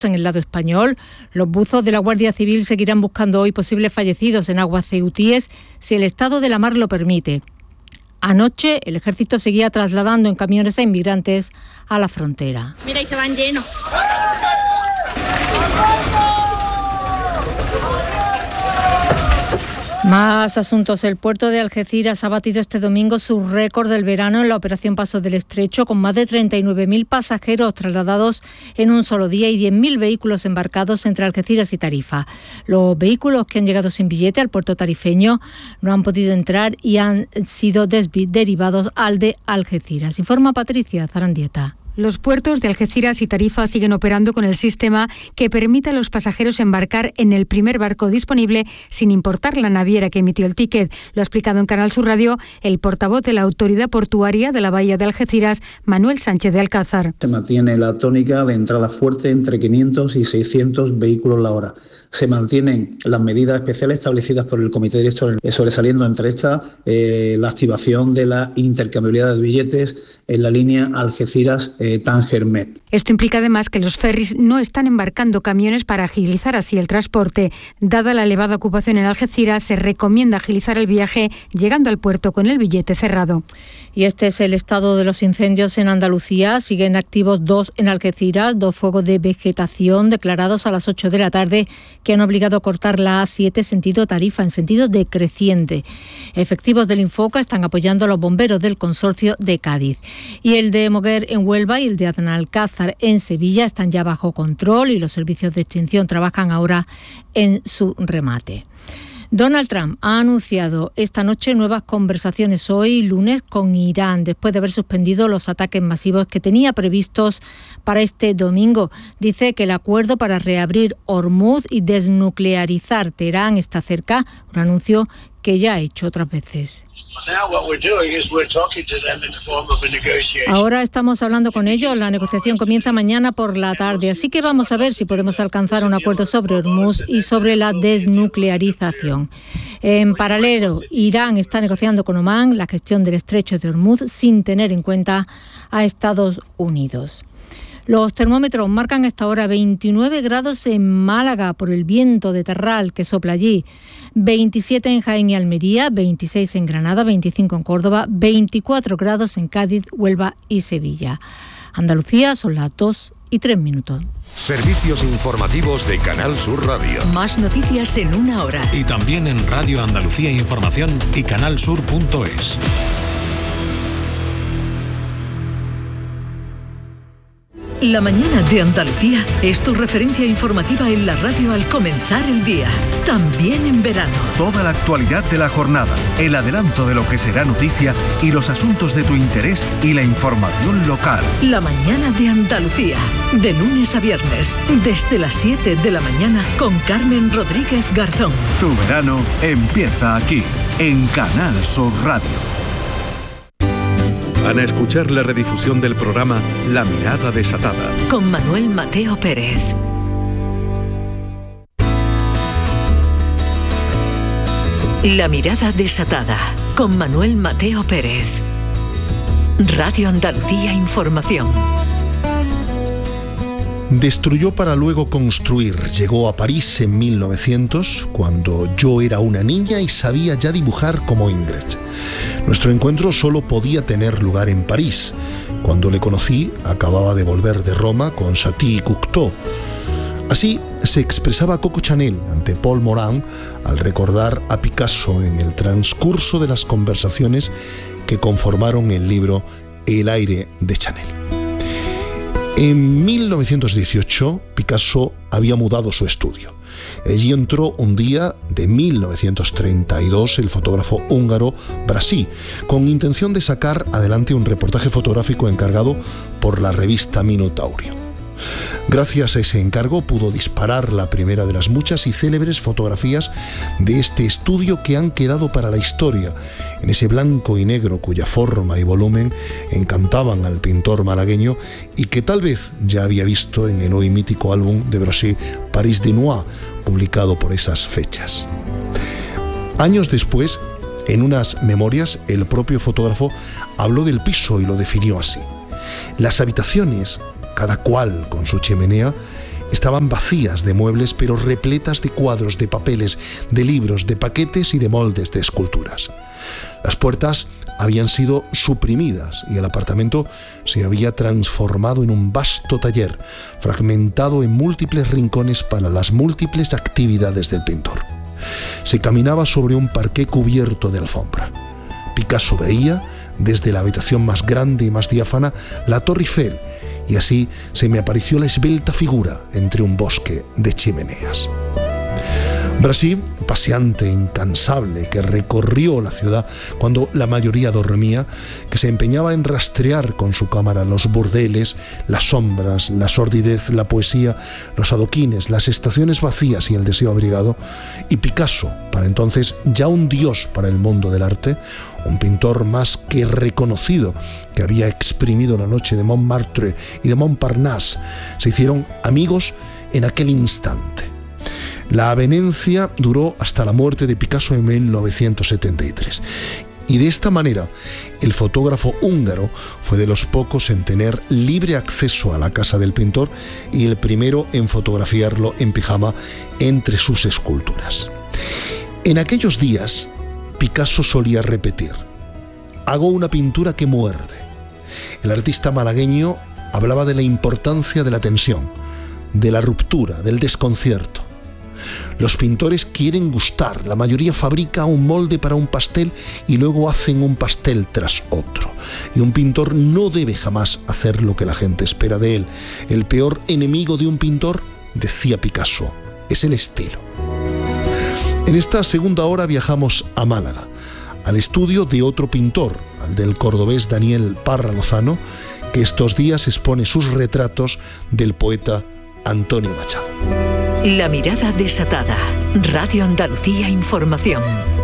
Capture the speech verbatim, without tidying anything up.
En el lado español, los buzos de la Guardia Civil seguirán buscando hoy posibles fallecidos en aguas ceutíes si el estado de la mar lo permite. Anoche, el ejército seguía trasladando en camiones a inmigrantes a la frontera. Mira, y se van llenos. Más asuntos. El puerto de Algeciras ha batido este domingo su récord del verano en la operación Paso del Estrecho, con más de treinta y nueve mil pasajeros trasladados en un solo día y diez mil vehículos embarcados entre Algeciras y Tarifa. Los vehículos que han llegado sin billete al puerto tarifeño no han podido entrar y han sido desvi- derivados al de Algeciras. Informa Patricia Zarandieta. Los puertos de Algeciras y Tarifa siguen operando con el sistema que permite a los pasajeros embarcar en el primer barco disponible sin importar la naviera que emitió el ticket. Lo ha explicado en Canal Sur Radio el portavoz de la Autoridad Portuaria de la Bahía de Algeciras, Manuel Sánchez de Alcázar. Se mantiene la tónica de entrada fuerte entre quinientos y seiscientos vehículos la hora. Se mantienen las medidas especiales establecidas por el Comité Director, sobresaliendo entre estas eh, la activación de la intercambiabilidad de billetes en la línea Algeciras Eh, Tánger-Met. Esto implica además que los ferries no están embarcando camiones para agilizar así el transporte. Dada la elevada ocupación en Algeciras, se recomienda agilizar el viaje llegando al puerto con el billete cerrado. Y este es el estado de los incendios en Andalucía. Siguen activos dos en Algeciras, dos fuegos de vegetación declarados a las ocho de la tarde que han obligado a cortar la A siete sentido Tarifa en sentido decreciente. Efectivos del Infoca están apoyando a los bomberos del consorcio de Cádiz. Y el de Moguer en Huelva y el de Aznalcázar en Sevilla están ya bajo control y los servicios de extinción trabajan ahora en su remate. Donald Trump ha anunciado esta noche nuevas conversaciones hoy, lunes, con Irán, después de haber suspendido los ataques masivos que tenía previstos para este domingo. Dice que el acuerdo para reabrir Hormuz y desnuclearizar Teherán está cerca, un anuncio que ya ha hecho otras veces. Ahora estamos hablando con ellos, la negociación comienza mañana por la tarde, así que vamos a ver si podemos alcanzar un acuerdo sobre Hormuz y sobre la desnuclearización. En paralelo, Irán está negociando con Omán la gestión del estrecho de Hormuz sin tener en cuenta a Estados Unidos. Los termómetros marcan hasta ahora veintinueve grados en Málaga por el viento de terral que sopla allí, veintisiete en Jaén y Almería, veintiséis en Granada, veinticinco en Córdoba, veinticuatro grados en Cádiz, Huelva y Sevilla. Andalucía son las dos y tres minutos. Servicios informativos de Canal Sur Radio. Más noticias en una hora. Y también en Radio Andalucía Información y canalsur punto es. La mañana de Andalucía es tu referencia informativa en la radio al comenzar el día, también en verano. Toda la actualidad de la jornada, el adelanto de lo que será noticia y los asuntos de tu interés y la información local. La mañana de Andalucía, de lunes a viernes, desde las siete de la mañana con Carmen Rodríguez Garzón. Tu verano empieza aquí, en Canal Sur Radio. Van a escuchar la redifusión del programa La Mirada Desatada. Con Manuel Mateo Pérez. La Mirada Desatada. Con Manuel Mateo Pérez. Radio Andalucía Información. Destruyó para luego construir. Llegó a París en mil novecientos, cuando yo era una niña y sabía ya dibujar como Ingres. Nuestro encuentro solo podía tener lugar en París. Cuando le conocí, acababa de volver de Roma con Satie y Cocteau. Así se expresaba Coco Chanel ante Paul Morand al recordar a Picasso en el transcurso de las conversaciones que conformaron el libro El aire de Chanel. En mil novecientos dieciocho, Picasso había mudado su estudio. Allí entró un día de mil novecientos treinta y dos el fotógrafo húngaro Brasi, con intención de sacar adelante un reportaje fotográfico encargado por la revista Minutaurio. Gracias a ese encargo pudo disparar la primera de las muchas y célebres fotografías de este estudio que han quedado para la historia, en ese blanco y negro cuya forma y volumen encantaban al pintor malagueño y que tal vez ya había visto en el hoy mítico álbum de Brosset, Paris de Noir, publicado por esas fechas. Años después, en unas memorias, el propio fotógrafo habló del piso y lo definió así: las habitaciones, cada cual con su chimenea, estaban vacías de muebles, pero repletas de cuadros, de papeles, de libros, de paquetes y de moldes de esculturas. Las puertas habían sido suprimidas y el apartamento se había transformado en un vasto taller, fragmentado en múltiples rincones para las múltiples actividades del pintor. Se caminaba sobre un parqué cubierto de alfombra. Picasso veía, desde la habitación más grande y más diáfana, la Torre Eiffel, y así se me apareció la esbelta figura entre un bosque de chimeneas. Brasil, paseante incansable que recorrió la ciudad cuando la mayoría dormía, que se empeñaba en rastrear con su cámara los burdeles, las sombras, la sordidez, la poesía, los adoquines, las estaciones vacías y el deseo abrigado, y Picasso, para entonces ya un dios para el mundo del arte, un pintor más que reconocido que había exprimido la noche de Montmartre y de Montparnasse, se hicieron amigos en aquel instante. La avenencia duró hasta la muerte de Picasso en mil novecientos setenta y tres. Y de esta manera, el fotógrafo húngaro fue de los pocos en tener libre acceso a la casa del pintor y el primero en fotografiarlo en pijama entre sus esculturas. En aquellos días, Picasso solía repetir: hago una pintura que muerde. El artista malagueño hablaba de la importancia de la tensión, de la ruptura, del desconcierto. Los pintores quieren gustar, la mayoría fabrica un molde para un pastel y luego hacen un pastel tras otro. Y un pintor no debe jamás hacer lo que la gente espera de él. El peor enemigo de un pintor, decía Picasso, es el estilo. En esta segunda hora viajamos a Málaga, al estudio de otro pintor, al del cordobés Daniel Parra Lozano, que estos días expone sus retratos del poeta Antonio Machado. La mirada desatada. Radio Andalucía Información.